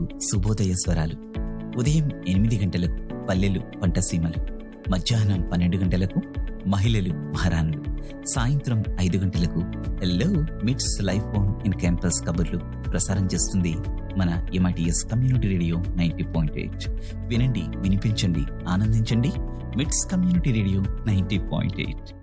గంటలకు శుభోదయ స్వరాలు, ఉదయం 8 గంటలకు పల్లెలు పంటసీమలు, మధ్యాహ్నం 12 గంటలకు మహిళలు మహారాణులు, సాయంత్రం 5 గంటలకు హలో మిట్స్ లైఫ్ ఆన్ ఇన్ క్యాంపస్ కబుర్లు ప్రసారం చేస్తుంది మన MITS కమ్యూనిటీ రేడియో 90.8. వినండి, వినిపించండి, ఆనందించండి. మిట్స్ కమ్యూనిటీ రేడియో 90.8.